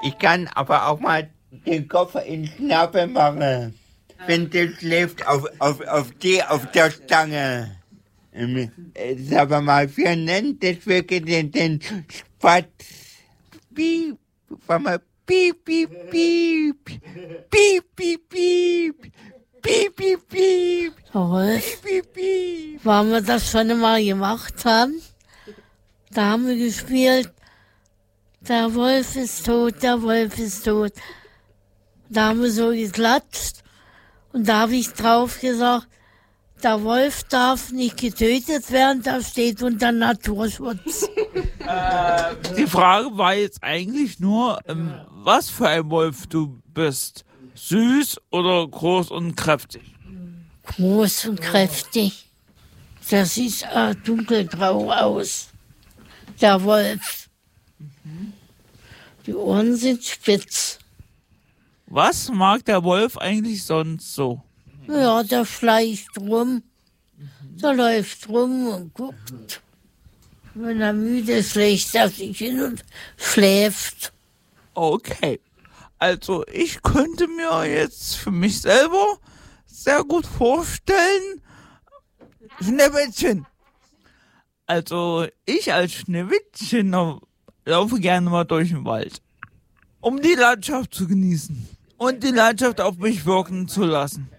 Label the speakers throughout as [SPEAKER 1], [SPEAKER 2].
[SPEAKER 1] Ich kann aber auch mal den Kopf in den Schnabel machen, wenn der schläft auf der Stange. Sag mal, wie nennt das wirklich den Spatz? Piep, sag mal, piep, piep, piep, piep, piep, piep, piep, piep, piep.
[SPEAKER 2] Rolf, weil wir das schon einmal gemacht haben, da haben wir gespielt, der Wolf ist tot, der Wolf ist tot. Da haben wir so geklatscht und da habe ich drauf gesagt, der Wolf darf nicht getötet werden, da steht unter Naturschutz.
[SPEAKER 3] Die Frage war jetzt eigentlich nur, was für ein Wolf du bist. Süß oder groß und kräftig?
[SPEAKER 2] Groß und kräftig. Das sieht dunkelgrau aus. Der Wolf. Die Ohren sind spitz.
[SPEAKER 3] Was mag der Wolf eigentlich sonst so?
[SPEAKER 2] Ja, der schleicht rum. Der läuft rum und guckt. Wenn er müde ist, legt er sich hin und schläft.
[SPEAKER 3] Okay. Also ich könnte mir jetzt für mich selber sehr gut vorstellen, Schneewittchen. Also ich als Schneewittchen laufe gerne mal durch den Wald, um die Landschaft zu genießen und die Landschaft auf mich wirken zu lassen.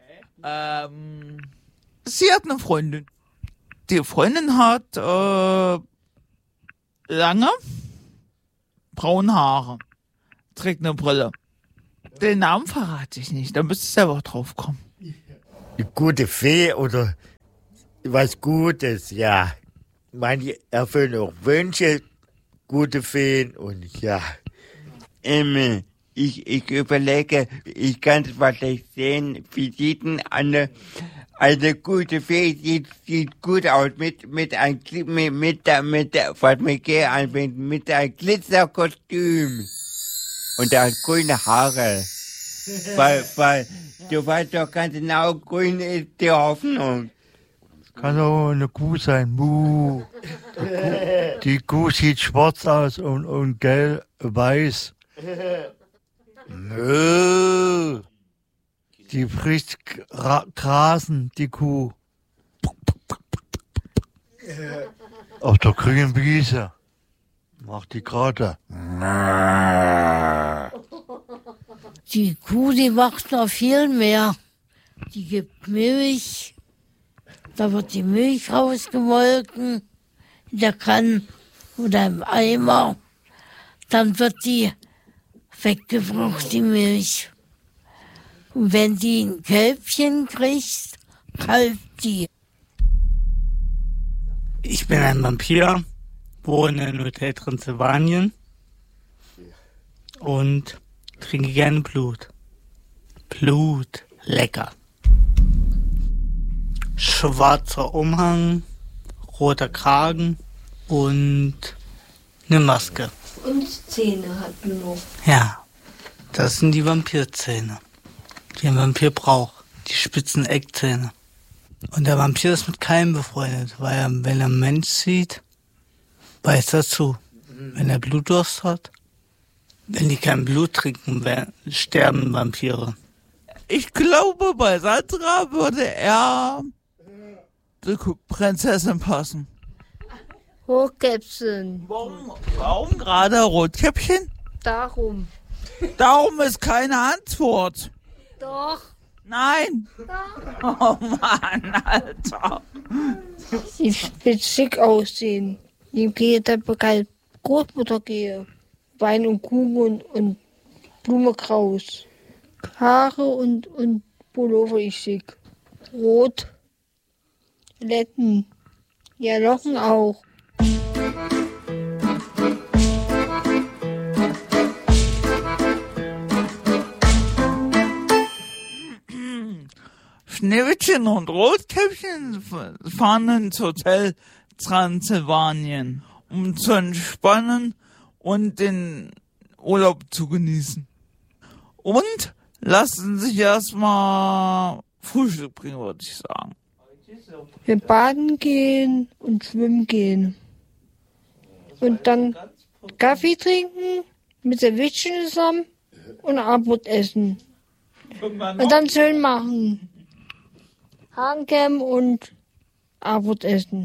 [SPEAKER 3] Sie hat eine Freundin. Die Freundin hat lange braune Haare, trägt eine Brille. Den Namen verrate ich nicht, da müsst ihr selber drauf kommen.
[SPEAKER 1] Die gute Fee oder was Gutes, ja. Manche erfüllen auch Wünsche, gute Feen und ja. Ich überlege, ich kann es wahrscheinlich sehen, wie sieht denn eine gute Fee sieht gut aus mit einem Glitzerkostüm und er hat grüne Haare. Weil du weißt doch ganz genau, grün ist die Hoffnung.
[SPEAKER 4] Kann auch eine Kuh sein, Muh. Die Kuh sieht schwarz aus und gelb, weiß.
[SPEAKER 1] Muh.
[SPEAKER 4] Die frisst Grasen, die Kuh. Auf der grünen Wiese macht die gerade.
[SPEAKER 2] Die Kuh, die macht noch viel mehr. Die gibt Milch. Da wird die Milch rausgemolken in der Kanne oder im Eimer. Dann wird die weggebracht, die Milch. Und wenn die ein Kälbchen kriegt, kalbt die.
[SPEAKER 5] Ich bin ein Vampir, wohne in Hotel Transsilvanien und trinke gerne Blut. Blut, lecker. Schwarzer Umhang, roter Kragen und eine Maske.
[SPEAKER 2] Und Zähne hat man noch.
[SPEAKER 5] Ja, das sind die Vampirzähne, die ein Vampir braucht. Die spitzen Eckzähne. Und der Vampir ist mit keinem befreundet, weil er, wenn er einen Mensch sieht, beißt er zu. Wenn er Blutdurst hat, wenn die kein Blut trinken, sterben Vampire.
[SPEAKER 3] Ich glaube, bei Sandra würde er die Prinzessin passen.
[SPEAKER 2] Rotkäppchen.
[SPEAKER 3] Warum gerade Rotkäppchen?
[SPEAKER 2] Darum.
[SPEAKER 3] Darum ist keine Antwort.
[SPEAKER 2] Doch.
[SPEAKER 3] Nein. Oh Mann, Alter.
[SPEAKER 2] Sie will schick aussehen. Ich gehe dann bei Großmutter gehe. Wein und Kuchen und Blumenkraus. Haare und Pullover ist schick. Rot. Letten. Ja, Locken auch.
[SPEAKER 3] Schneewittchen und Rotkäppchen fahren ins Hotel Transsilvanien, um zu entspannen und den Urlaub zu genießen. Und lassen sich erstmal Frühstück bringen, würde ich sagen.
[SPEAKER 2] Wir baden gehen und schwimmen gehen. Und dann Kaffee trinken mit der Wittchen zusammen und Abendbrot essen. Und dann schön machen. Hahnkämmen und Abendbrot essen.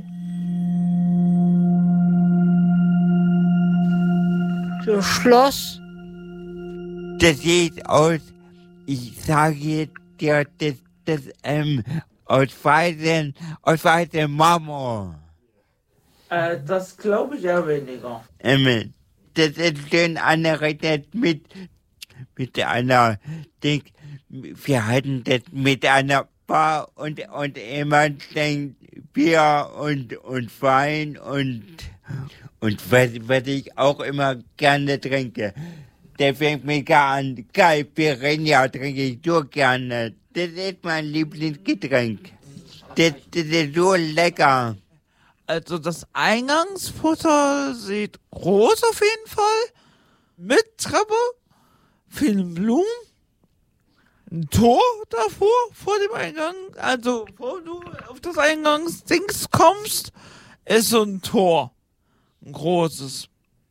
[SPEAKER 2] So Schloss.
[SPEAKER 1] Das sieht aus, ich sage dir, das aus weißem Marmor.
[SPEAKER 3] Das glaube ich ja weniger.
[SPEAKER 1] Das ist schön angerechnet mit einer Ding. Wir hatten das mit einer Bar und immer Bier und Wein und was ich auch immer gerne trinke. Der fängt mich gar an. Caipirinha trinke ich so gerne. Das ist mein Lieblingsgetränk. Das ist so lecker.
[SPEAKER 3] Also das Eingangsfutter sieht groß auf jeden Fall. Mit Treppe, vielen Blumen, ein Tor davor, vor dem Eingang. Also bevor du auf das Eingangsdings kommst, ist so ein Tor. Ein großes.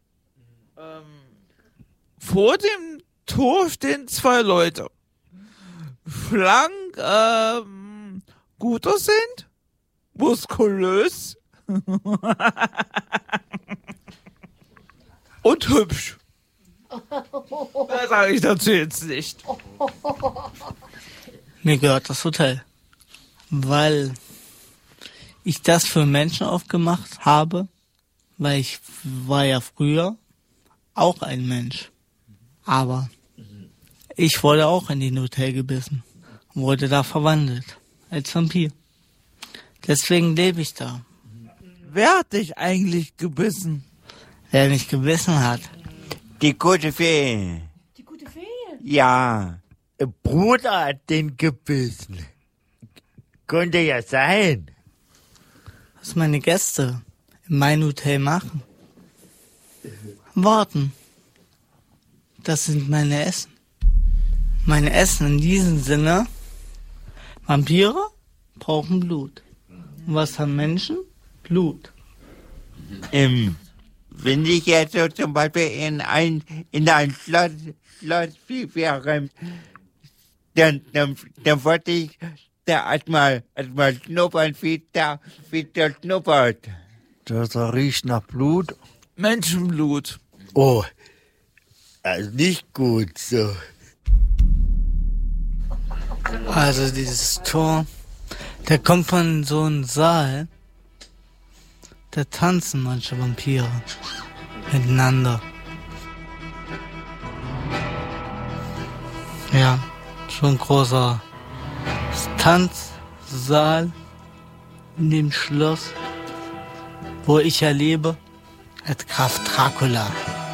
[SPEAKER 3] Vor dem Tor stehen 2 Leute. Schlank, gut aussehend, muskulös und hübsch. Da sage ich dazu jetzt nicht.
[SPEAKER 5] Mir gehört das Hotel, weil ich das für Menschen aufgemacht habe, weil ich war ja früher auch ein Mensch. Aber ich wurde auch in den Hotel gebissen, wurde da verwandelt als Vampir. Deswegen lebe ich da.
[SPEAKER 3] Wer hat dich eigentlich gebissen?
[SPEAKER 5] Wer mich gebissen hat,
[SPEAKER 1] Die gute Fee.
[SPEAKER 2] Die gute Fee?
[SPEAKER 1] Ja.
[SPEAKER 4] Bruder hat den gebissen. Könnte ja sein.
[SPEAKER 5] was meine Gäste in meinem Hotel machen. Warten. Das sind meine Essen. Meine Essen in diesem Sinne. Vampire brauchen Blut. Und was haben Menschen? Blut.
[SPEAKER 1] Wenn ich jetzt so zum Beispiel in ein Schloss wäre, dann wollte ich da erstmal schnuppern, wie der schnuppert.
[SPEAKER 4] Das riecht nach Blut.
[SPEAKER 3] Menschenblut.
[SPEAKER 4] Oh, also nicht gut so.
[SPEAKER 5] Also dieses Tor, der kommt von so einem Saal, da tanzen manche Vampire miteinander. Ja, schon ein großer Tanzsaal in dem Schloss, wo ich ja lebe, als Graf Dracula.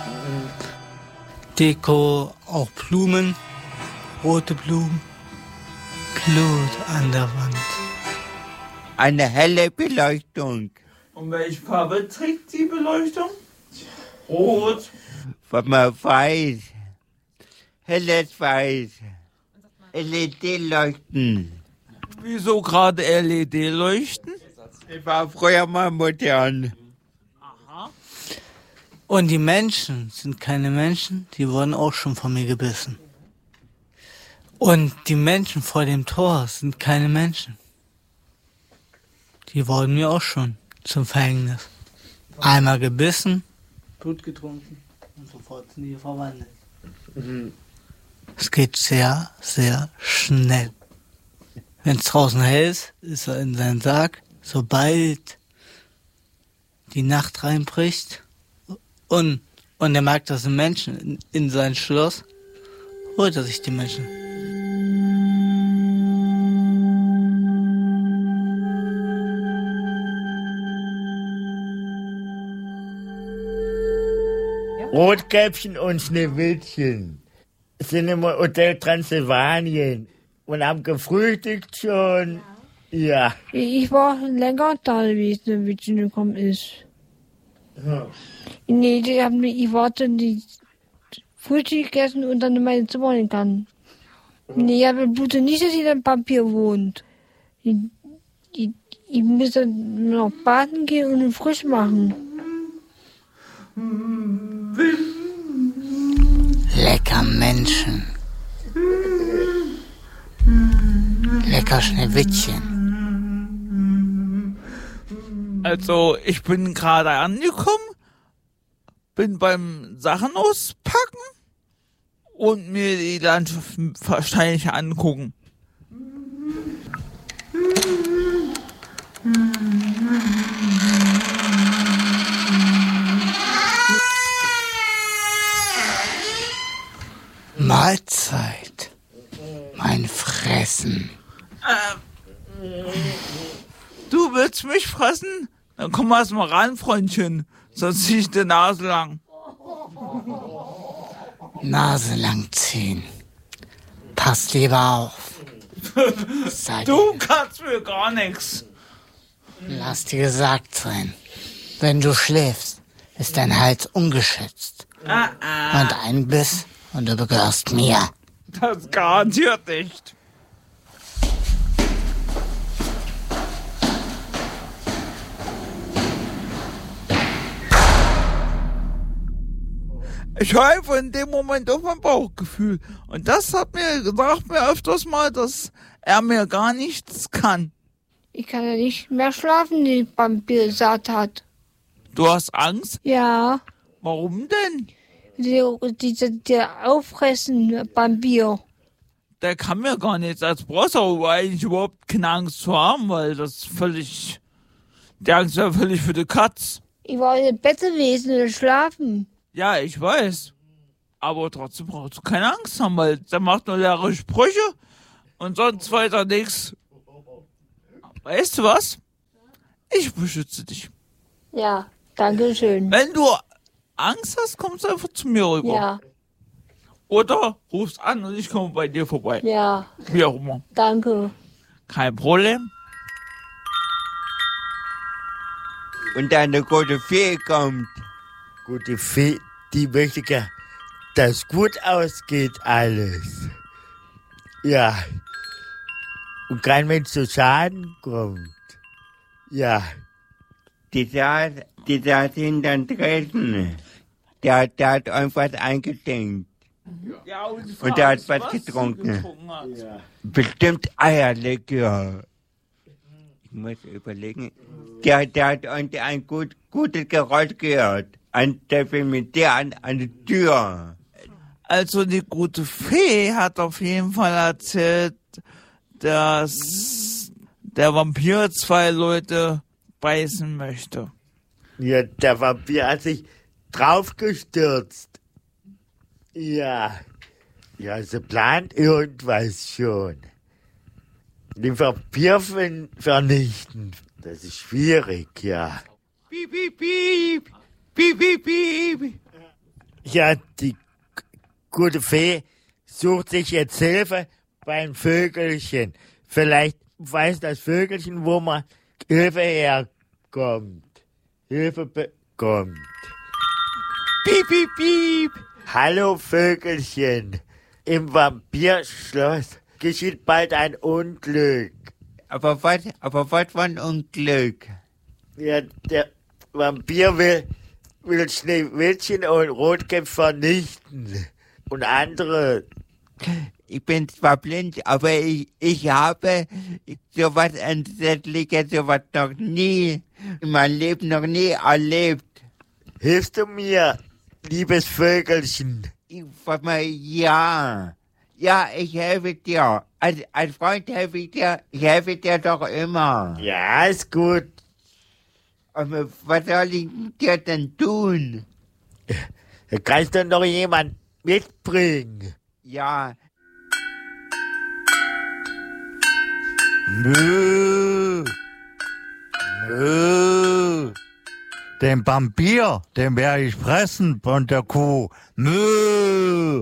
[SPEAKER 5] Deko, auch Blumen, rote Blumen, Blut an der Wand.
[SPEAKER 1] Eine helle Beleuchtung.
[SPEAKER 3] Und welche Farbe trägt die Beleuchtung? Rot.
[SPEAKER 1] Was man weiß. Helles Weiß. LED-Leuchten.
[SPEAKER 3] Wieso gerade LED-Leuchten?
[SPEAKER 1] Ich war früher mal modern.
[SPEAKER 5] Und die Menschen sind keine Menschen, die wurden auch schon von mir gebissen. Und die Menschen vor dem Tor sind keine Menschen. Die wurden mir auch schon zum Verhängnis. Einmal gebissen, Blut getrunken und sofort sind die verwandelt. Es geht sehr, sehr schnell. Wenn es draußen hell ist er in seinen Sarg. Sobald die Nacht reinbricht und er merkt, dass ein Menschen in sein Schloss, holt er sich die Menschen.
[SPEAKER 4] Rotkäppchen und Schneewittchen sind im Hotel Transsilvanien und haben gefrühstückt schon. Ja.
[SPEAKER 2] Ich war länger da gewesen, wenn Wittchen gekommen ist. Nee, ich warte die Frühstück gegessen und dann in mein Zimmer gegangen. Nee, ich wusste nicht, dass hier ein Vampir wohnt. Ich müsste noch baden gehen und ihn frisch machen.
[SPEAKER 5] Menschen. Lecker Schneewittchen.
[SPEAKER 3] Also, ich bin gerade angekommen, bin beim Sachen auspacken und mir die Landschaft wahrscheinlich angucken.
[SPEAKER 5] Mahlzeit. Mein Fressen.
[SPEAKER 3] Du willst mich fressen? Dann komm erst mal ran, Freundchen. Sonst zieh ich die Nase lang.
[SPEAKER 5] Nase lang ziehen. Pass lieber auf.
[SPEAKER 3] Du kannst mir gar nichts.
[SPEAKER 5] Lass dir gesagt sein. Wenn du schläfst, ist dein Hals ungeschützt. Und ein Biss und du gehörst mir.
[SPEAKER 3] Das garantiert nicht. Ich höre einfach in dem Moment auf mein Bauchgefühl. Und das sagt mir öfters mal, dass er mir gar nichts kann.
[SPEAKER 6] Ich kann ja nicht mehr schlafen, den Vampir gesagt hat.
[SPEAKER 3] Du hast Angst?
[SPEAKER 6] Ja,
[SPEAKER 3] Warum denn?
[SPEAKER 6] der auffressen Vampir.
[SPEAKER 3] Der kann mir gar nichts. Als brauchst du eigentlich überhaupt keine Angst zu haben, weil das völlig... Die Angst wäre völlig für die Katz.
[SPEAKER 6] Ich war im Bett gewesen und schlafen.
[SPEAKER 3] Ja, ich weiß. Aber trotzdem brauchst du keine Angst haben, weil der macht nur leere Sprüche und sonst weiter nichts. Weißt du was? Ich beschütze dich.
[SPEAKER 6] Ja, danke schön.
[SPEAKER 3] Wenn du Angst hast, kommst du einfach zu mir rüber.
[SPEAKER 6] Ja,
[SPEAKER 3] Oder rufst an und ich komme bei dir vorbei.
[SPEAKER 6] ja,
[SPEAKER 3] Wie auch immer.
[SPEAKER 6] danke.
[SPEAKER 3] Kein Problem.
[SPEAKER 1] Und eine gute Fee kommt.
[SPEAKER 4] Gute Fee, die möchte gern, dass gut ausgeht alles. Ja. Und kein Mensch zu Schaden kommt. Ja.
[SPEAKER 1] Die saß hinterm Tresen. Der hat irgendwas eingeschenkt.
[SPEAKER 3] Ja,
[SPEAKER 1] Und der hat was getrunken. Bestimmt Eierlikör. Ich muss überlegen. Der hat irgendwie ein gutes Geräusch gehört. Der will mit der an die Tür.
[SPEAKER 3] Also die gute Fee hat auf jeden Fall erzählt, dass der Vampir 2 Leute beißen möchte.
[SPEAKER 4] Ja, der Vampir hat sich draufgestürzt. Ja. Ja, sie plant irgendwas schon. Den Vampir vernichten. Das ist schwierig, ja.
[SPEAKER 1] Piep, piep, piep. Piep, piep, piep.
[SPEAKER 4] Ja, die gute Fee sucht sich jetzt Hilfe beim Vögelchen. Vielleicht weiß das Vögelchen, wo man Hilfe herkommt. Hilfe bekommt.
[SPEAKER 1] Piep, piep, piep.
[SPEAKER 4] Hallo Vögelchen. Im Vampirschloss geschieht bald ein Unglück.
[SPEAKER 1] Aber was für ein Unglück.
[SPEAKER 4] Ja, der Vampir will Schneewittchen und Rotkäppchen vernichten. Und andere.
[SPEAKER 1] Ich bin zwar blind, aber ich habe sowas Entsetzliches, sowas noch nie, in meinem Leben noch nie erlebt.
[SPEAKER 4] Hilfst du mir, liebes Vögelchen?
[SPEAKER 1] Ja, ich helfe dir. Als Freund helfe ich dir. Ich helfe dir doch immer.
[SPEAKER 4] Ja, ist gut.
[SPEAKER 1] Aber was soll ich dir denn tun?
[SPEAKER 4] Da kannst du noch jemand mitbringen.
[SPEAKER 1] Ja.
[SPEAKER 4] Mö. Mö.
[SPEAKER 7] Den Vampir, den werde ich fressen von der Kuh. Mö.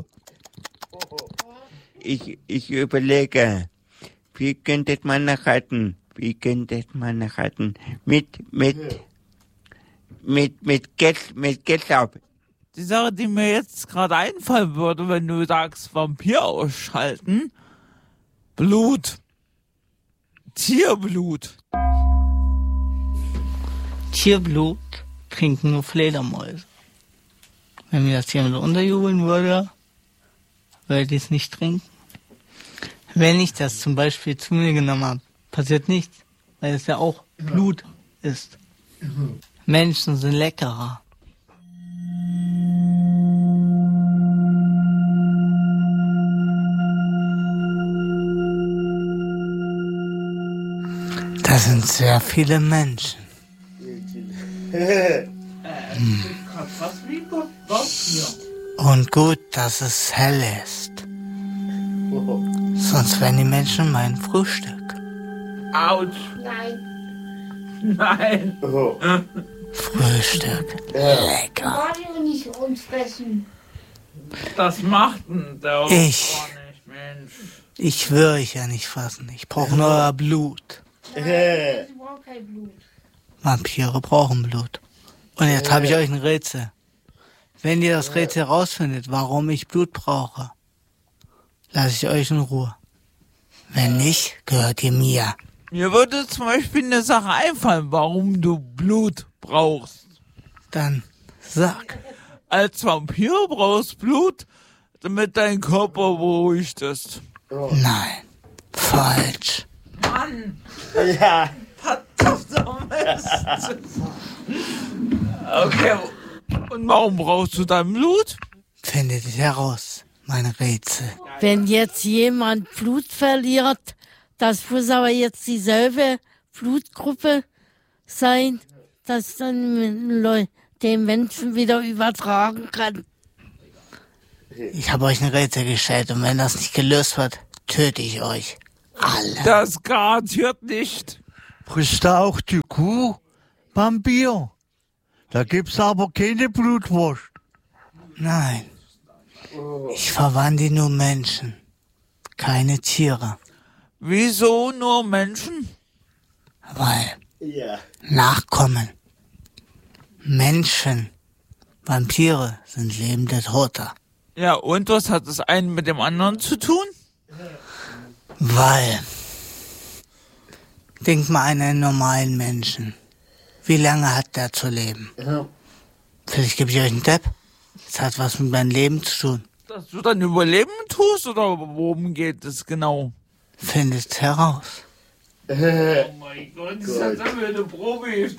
[SPEAKER 1] Ich überlege, wie könnte man nachhalten? Mit Ketchup.
[SPEAKER 3] Die Sache, die mir jetzt gerade einfallen würde, wenn du sagst Vampir ausschalten, Blut. Tierblut.
[SPEAKER 5] Tierblut trinken nur Fledermäuse. Wenn mir das jemand unterjubeln würde, würde ich es nicht trinken. Wenn ich das zum Beispiel zu mir genommen habe, passiert nichts, weil es ja auch Blut ist. Menschen sind leckerer. Das sind sehr viele Menschen. Und gut, dass es hell ist. Sonst wären die Menschen mein Frühstück.
[SPEAKER 3] Autsch. Nein.
[SPEAKER 5] Frühstück. Lecker.
[SPEAKER 6] Radio nicht uns fressen.
[SPEAKER 3] Das macht der auch
[SPEAKER 5] Ich.
[SPEAKER 3] gar nicht, Mensch.
[SPEAKER 5] Ich will euch ja nicht fassen. Ich brauche nur euer Blut.
[SPEAKER 6] Ich brauche kein Blut.
[SPEAKER 5] Vampire brauchen Blut. Und jetzt habe ich euch ein Rätsel. Wenn ihr das Rätsel herausfindet, warum ich Blut brauche, lasse ich euch in Ruhe. Wenn nicht, gehört ihr mir.
[SPEAKER 3] Mir würde zum Beispiel eine Sache einfallen, warum du Blut brauchst.
[SPEAKER 5] Dann sag.
[SPEAKER 3] Als Vampir brauchst Blut, damit dein Körper beruhigt ist.
[SPEAKER 5] Nein. Falsch.
[SPEAKER 3] Mann!
[SPEAKER 1] Ja.
[SPEAKER 3] Verdammter Mist! Okay, und warum brauchst du dein Blut?
[SPEAKER 5] Findet es heraus, mein Rätsel.
[SPEAKER 2] Wenn jetzt jemand Blut verliert, das muss aber jetzt dieselbe Blutgruppe sein, dass dann den Menschen wieder übertragen kann.
[SPEAKER 5] Ich habe euch ein Rätsel gestellt und wenn das nicht gelöst wird, töte ich euch. Alle.
[SPEAKER 3] Das garantiert nicht.
[SPEAKER 4] Frisst da auch die Kuh? Vampir. Da gibt's aber keine Blutwurst.
[SPEAKER 5] Nein. Ich verwandle nur Menschen, keine Tiere.
[SPEAKER 3] Wieso nur Menschen?
[SPEAKER 5] Weil
[SPEAKER 1] Ja.
[SPEAKER 5] Nachkommen. Menschen. Vampire sind lebende Tote.
[SPEAKER 3] Ja, und was hat das eine mit dem anderen zu tun?
[SPEAKER 5] Weil. Denk mal an einen normalen Menschen. Wie lange hat der zu leben? Vielleicht gebe ich euch einen Tipp. Das hat was mit meinem Leben zu tun.
[SPEAKER 3] Dass du dein Überleben tust oder worum geht es genau?
[SPEAKER 5] Findet heraus.
[SPEAKER 3] Oh mein Gott, das hat mir eine Probe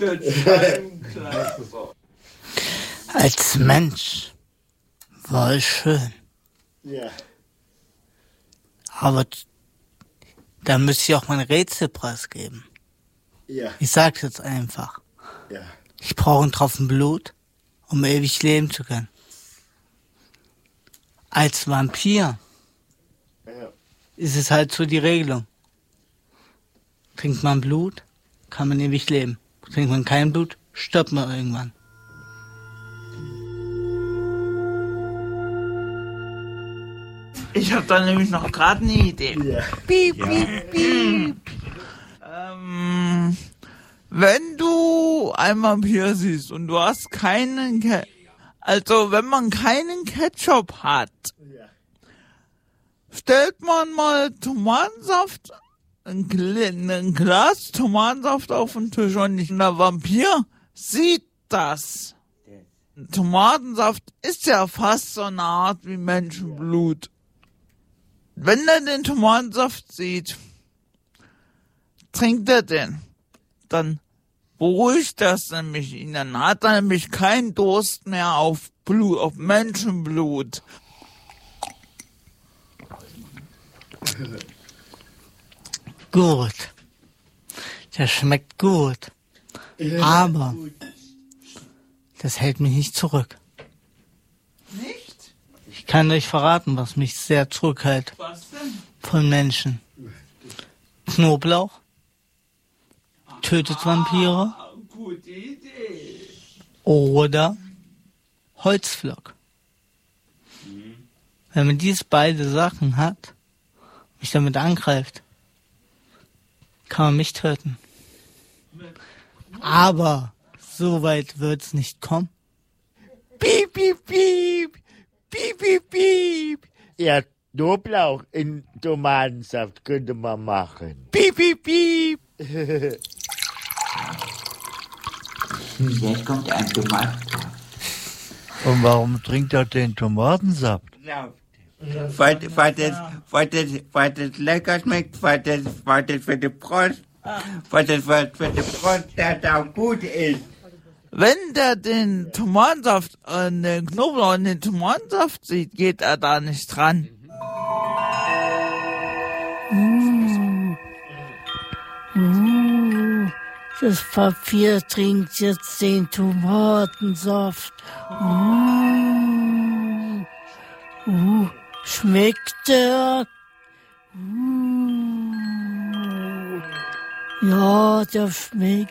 [SPEAKER 5] Als Mensch war ich schön.
[SPEAKER 1] Ja.
[SPEAKER 5] Aber da müsste ich auch mein Rätselpreis geben.
[SPEAKER 1] Ja.
[SPEAKER 5] Ich sag's jetzt einfach.
[SPEAKER 1] Ja.
[SPEAKER 5] Ich brauche einen Tropfen Blut, um ewig leben zu können. Als Vampir
[SPEAKER 1] Ja.
[SPEAKER 5] ist es halt so die Regelung. Trinkt man Blut, kann man ewig leben. Trinkt man kein Blut, stirbt man irgendwann.
[SPEAKER 3] Ich habe da nämlich noch gerade eine Idee.
[SPEAKER 1] Ja.
[SPEAKER 3] Piep, piep, piep. Wenn du einen Vampir siehst und du hast keinen also wenn man keinen Ketchup hat, stellt man mal Tomatensaft, ein Glas Tomatensaft auf den Tisch und der Vampir sieht das. Tomatensaft ist ja fast so eine Art wie Menschenblut. Wenn er den Tomatensaft sieht, trinkt er den. Dann beruhigt das nämlich ihn. Dann hat er nämlich keinen Durst mehr auf Blut, auf Menschenblut.
[SPEAKER 5] Gut. Der schmeckt gut. Aber das hält mich nicht zurück.
[SPEAKER 3] Nicht?
[SPEAKER 5] Ich kann euch verraten, was mich sehr zurückhält
[SPEAKER 3] Was denn?
[SPEAKER 5] von Menschen. Knoblauch tötet Vampire
[SPEAKER 3] Gute Idee.
[SPEAKER 5] oder Holzpflock. Wenn man diese beiden Sachen hat, mich damit angreift, kann man mich töten. Aber so weit wird's nicht kommen.
[SPEAKER 1] Piep, piep, piep. Piep, piep, piep. Ja, Knoblauch in Tomatensaft könnte man machen. Piep, piep, piep.
[SPEAKER 8] Jetzt kommt ein Tomatensaft.
[SPEAKER 4] Und warum trinkt er den Tomatensaft?
[SPEAKER 1] weil das lecker schmeckt, weil das für die Brust, weil das für die Brust auch gut ist.
[SPEAKER 3] Wenn der den Tomatensaft, den Knoblauch in den Tomatensaft sieht, geht er da nicht dran.
[SPEAKER 2] Das Papier trinkt jetzt den Tomatensaft. Schmeckt der? Ja, der schmeckt.